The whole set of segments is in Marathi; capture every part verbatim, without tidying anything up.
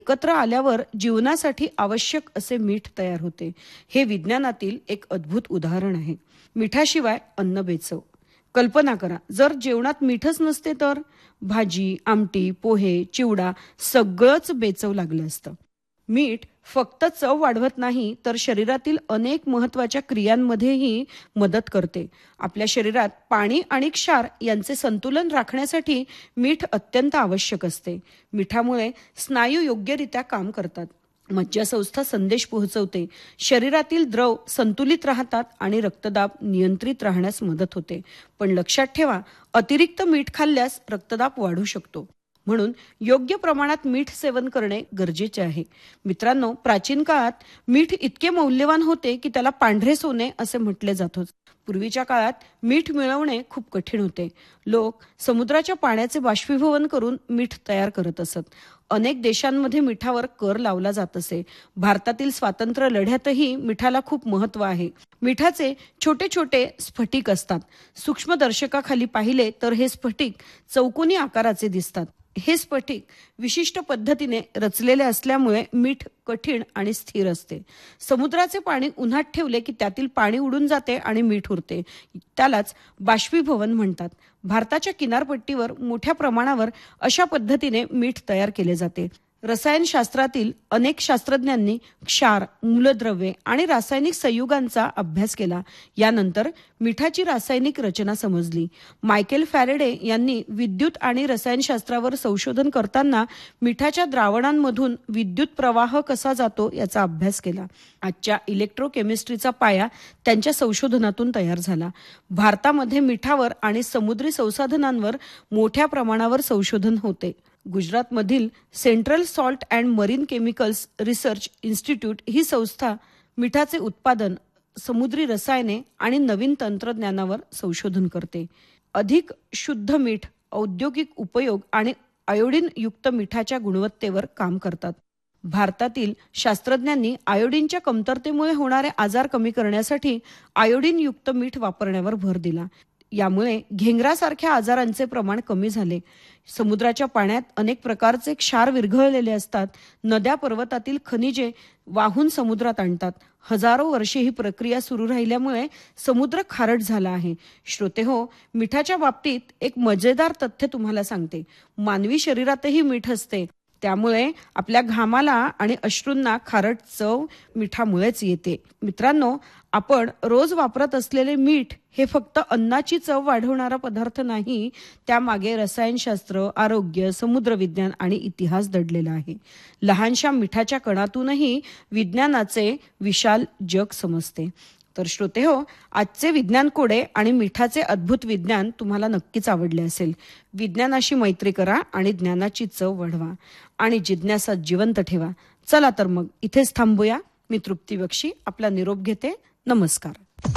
एकत्र आल्यावर जीवनासाठी आवश्यक असे मीठ तयार होते. हे विज्ञानातील एक अद्भुत उदाहरण आहे. मिठाशिवाय अन्न बेचव. कल्पना करा, जर जेवणात मीठच नसते तर भाजी, आमटी, पोहे, चिवडा सगळंच बेचव लागलं असतं. मीठ फक्त चव वाढवत नाही तर शरीरातील अनेक महत्त्वाच्या क्रियांमध्येही मदत करते. आपल्या शरीरात पाणी आणि क्षार यांचे संतुलन राखण्यासाठी मीठ अत्यंत आवश्यक असते. मिठामुळे स्नायू योग्यरित्या काम करतात. मज्जासंस्था संदेश पोहोचवते. शरीरातील द्रव संतुलित राहतात आणि रक्तदाब नियंत्रित राहण्यास मदत होते. पण लक्षात ठेवा, अतिरिक्त मीठ खाल्ल्यास रक्तदाब वाढू शकतो. म्हणून योग्य प्रमाणात मीठ सेवन करणे गरजेचे आहे. मित्रांनो, प्राचीन काळात मीठ इतके मौल्यवान होते की त्याला पांढरे सोने असे म्हटले जात होते. पूर्वीच्या काळात मीठ मिळवणे खूप कठीण होते. लोक समुद्राच्या पाण्याचे बाष्पीभवन करून मीठ तयार करत असत. अनेक देशांमध्ये मिठावर कर लावला जात असे. भारतातील स्वातंत्र्य लढ्यातही मिठाला खूप महत्त्व आहे. मिठाचे छोटे छोटे स्फटिक असतात. सूक्ष्मदर्शकाखाली पाहिले तर हे स्फटिक चौकोनी आकाराचे दिसतात. हे स्फटिक विशिष्ट पद्धतीने रचलेले असल्यामुळे मीठ कठीण आणि स्थिर असते. समुद्राचे पाणी उन्हात ठेवले की त्यातील पाणी उडून जाते आणि मीठ उरते. त्यालाच बाष्पीभवन म्हणतात. भारताच्या किनारपट्टीवर मोठ्या प्रमाणावर अशा पद्धतीने मीठ तयार केले जाते. रसायनशास्त्रातील अनेक शास्त्रज्ञांनी क्षार, मूलद्रव्ये आणि रासायनिक संयुगांचा अभ्यास केला. यानंतर मिठाची रासायनिक रचना समजली. मायकेल फॅरेडे यांनी विद्युत आणि रसायनशास्त्रावर संशोधन करताना मिठाच्या द्रावणांमधून विद्युत प्रवाह कसा जातो याचा अभ्यास केला. आजच्या इलेक्ट्रोकेमिस्ट्रीचा पाया त्यांच्या संशोधनातून तयार झाला. भारतामध्ये मिठावर आणि समुद्री संसाधनांवर मोठ्या प्रमाणावर संशोधन होते. गुजरातमधील central salt and marine chemicals research institute ही संस्था मिठाचे उत्पादन, समुद्री रसायने आणि नवीन तंत्रज्ञानावर संशोधन करते. अधिक शुद्ध मीठ, औद्योगिक उपयोग आणि आयोडीन युक्त मिठाच्या गुणवत्तेवर काम करतात. भारतातील शास्त्रज्ञांनी आयोडीनच्या कमतरतेमुळे होणारे आजार कमी करण्यासाठी आयोडीन युक्त मीठ वापरण्यावर भर दिला. यामुळे घेंगरासारख्या आजारांचे प्रमाण कमी झाले. समुद्राच्या पाण्यात अनेक प्रकारचे क्षार विरघळलेले असतात. नद्या पर्वतातील खनिजे वाहून समुद्रात आणतात. हजारो वर्षे ही प्रक्रिया सुरू राहिल्यामुळे समुद्र खारट झाला आहे. श्रोतेहो, मिठाच्या बाबतीत एक मजेदार तथ्य तुम्हाला सांगते. मानवी शरीरातही मीठ असते. त्यामुळे आपल्या घामाला आणि अश्रूंना खारट चव मिठामुळेच येते. मित्रांनो, आपण रोज वापरत असलेले मीठ हे फक्त अन्नाची चव वाढवणारा पदार्थ नाही. त्यामागे रसायनशास्त्र, आरोग्य, समुद्रविज्ञान आणि इतिहास दडलेला आहे. लहानशा मिठाच्या कणातूनही विज्ञानाचे विशाल जग समजते. तर श्रोतेहो, आजचे विज्ञान कोडे आणि मिठाचे अद्भुत विज्ञान तुम्हाला नक्कीच आवडले असेल. विज्ञानाशी मैत्री करा आणि ज्ञानाची चव वाढवा आणि जिज्ञासा जिवंत ठेवा. चला तर मग इथेच थांबूया. मी तृप्ती बक्षी आपला निरोप घेते. नमस्कार.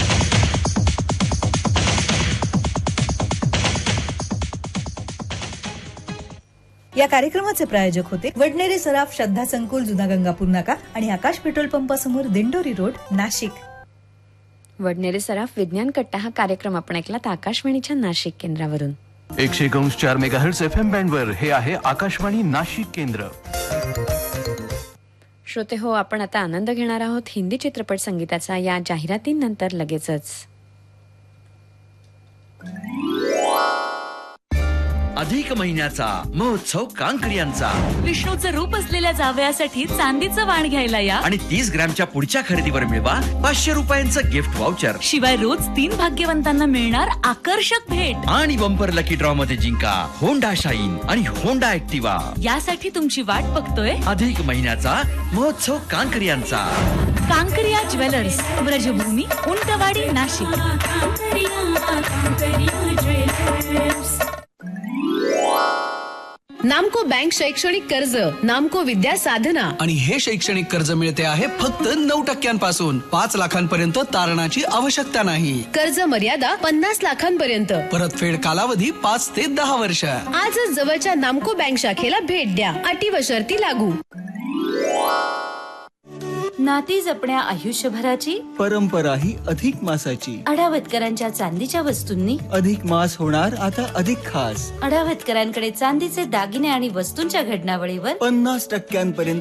या कार्यक्रमाचे प्रायोजक होते वडनेरे सराफ, श्रद्धा संकुल, जुना गंगापूर नाका आणि आकाश पेट्रोल पंपासमोर, दिंडोरी रोड, नाशिक. वडनेरे सराफ विज्ञान कट्टा हा कार्यक्रम आपण ऐकलात आकाशवाणीच्या नाशिक केंद्रावरून. एकशे एकोणीस चार मेगाहर्ट्झ एफ एम बँडवर हे आहे आकाशवाणी नाशिक केंद्र. श्रोते हो, आपण आता आनंद घेणार आहोत हिंदी चित्रपट संगीताचा या जाहिरातीनंतर लगेचच. अधिक महिन्याचा महोत्सव कांकरियांचा. विष्णूचं रूप असलेल्या जावयासाठी चांदीचं वाण घ्यायला या आणि तीस ग्रॅमच्या पुढच्या खरेदीवर मिळवा पाचशे रुपयांचं गिफ्ट व्हाउचर. शिवाय रोज तीन भाग्यवंतांना मिळणार आकर्षक भेट आणि बंपर लकी ड्रॉ मध्ये जिंका होंडा शाईन आणि होंडा ऍक्टिवा. यासाठी तुमची वाट बघतोय अधिक महिन्याचा महोत्सव कांकरियांचा. कांकरिया ज्वेलर्स, ब्रजभूमी, उंटवाडी, नाशिक. नामको बँक शैक्षणिक कर्ज, नामको विद्या साधना. आणि हे शैक्षणिक कर्ज मिळते आहे फक्त नऊ टक्क्यांपासून. पाच लाखांपर्यंत तारणाची आवश्यकता नाही. कर्ज मर्यादा पन्नास लाखांपर्यंत. परतफेड कालावधी पाच ते दहा वर्ष. आजच जवळच्या नामको बँक शाखेला भेट द्या. अटी व शर्ती लागू. नाती जपण्या आयुष्यभराची परंपरा ही अधिक मासाची. अडावतकरांच्या चांदीच्या वस्तूंनी अधिक मास होणार आता अधिक खास. अडावतकरांकडे चांदीचे दागिने आणि वस्तूंच्या घडणावळीवर पन्नास टक्क्यांपर्यंत